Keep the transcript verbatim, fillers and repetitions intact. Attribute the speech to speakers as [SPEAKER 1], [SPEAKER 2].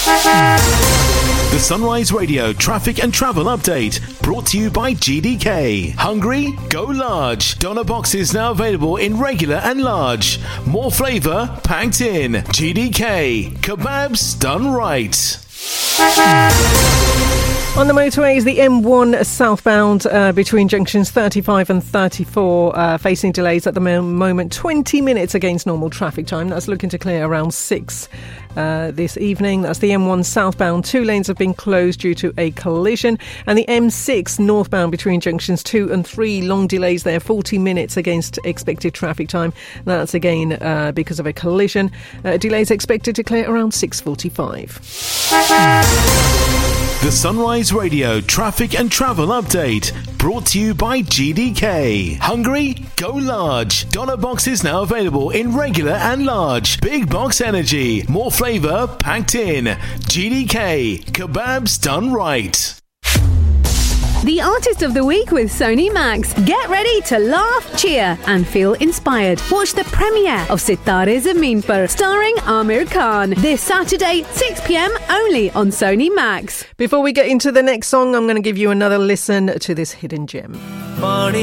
[SPEAKER 1] The Sunrise Radio traffic and travel update brought to you by G D K. Hungry? Go large. Doner boxes now available in regular and large. More flavour packed in. G D K. Kebabs done right.
[SPEAKER 2] On the motorways, the M one southbound uh, between junctions thirty-five and thirty-four uh, facing delays at the moment, twenty minutes against normal traffic time. That's looking to clear around six uh, this evening. That's the M one southbound. Two lanes have been closed due to a collision. And the M six northbound between junctions two and three, long delays there, forty minutes against expected traffic time. That's again uh, because of a collision. Uh, delays expected to clear around six forty-five.
[SPEAKER 1] The Sunrise Radio traffic and travel update brought to you by G D K. Hungry? Go large. Doner boxes now available in regular and large. Big box energy. More flavour packed in. G D K. Kebabs done right.
[SPEAKER 3] The Artist of the Week with Sony Max. Get ready to laugh, cheer and feel inspired. Watch the premiere of Sitare Zameen Par starring Amir Khan this Saturday, six p.m. only on Sony Max.
[SPEAKER 2] Before we get into the next song, I'm going to give you another listen to this hidden gem.